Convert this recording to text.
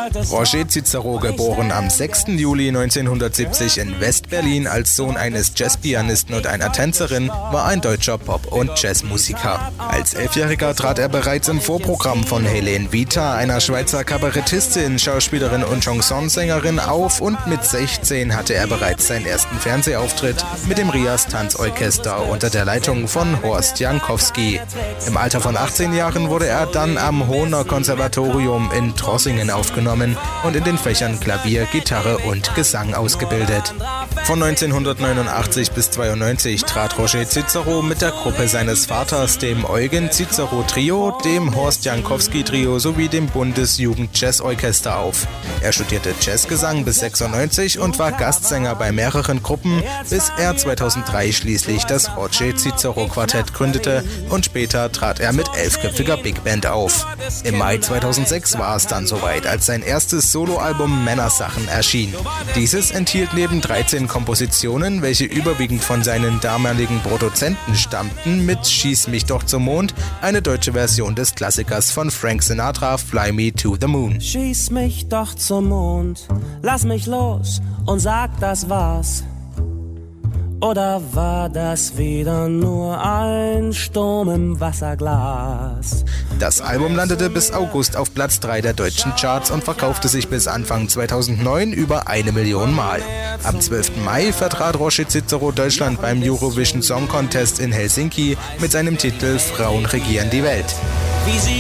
Roger Cicero, geboren am 6. Juli 1970 in West-Berlin als Sohn eines Jazzpianisten und einer Tänzerin, war ein deutscher Pop- und Jazzmusiker. Als 11-Jähriger trat er bereits im Vorprogramm von Helene Vita, einer Schweizer Kabarettistin, Schauspielerin und Chansonsängerin, auf, und mit 16 hatte er bereits seinen ersten Fernsehauftritt mit dem Rias Tanzorchester unter der Leitung von Horst Jankowski. Im Alter von 18 Jahren wurde er dann am Hohner Konservatorium in Trossingen aufgenommen und in den Fächern Klavier, Gitarre und Gesang ausgebildet. Von 1989 bis 1992 trat Roger Cicero mit der Gruppe seines Vaters, dem Eugen Cicero Trio, dem Horst Jankowski Trio sowie dem Bundesjugend-Jazz-Orchester auf. Er studierte Jazzgesang bis 96 und war Gastsänger bei mehreren Gruppen, bis er 2003 schließlich das Roger Cicero Quartett gründete, und später trat er mit 11-köpfiger Big Band auf. Im Mai 2006 war es dann soweit, als sein erstes Soloalbum Männersachen erschien. Dieses enthielt neben 13 Kompositionen, welche überwiegend von seinen damaligen Produzenten stammten, mit Schieß mich doch zum Mond, eine deutsche Version des Klassikers von Frank Sinatra, Fly Me to the Moon. Schieß mich doch zum Mond, lass mich los und sag, das war's. Oder war das wieder nur ein Sturm im Wasserglas? Das Album landete bis August auf Platz 3 der deutschen Charts und verkaufte sich bis Anfang 2009 über 1 Million Mal. Am 12. Mai vertrat Roger Cicero Deutschland beim Eurovision Song Contest in Helsinki mit seinem Titel Frauen regieren die Welt.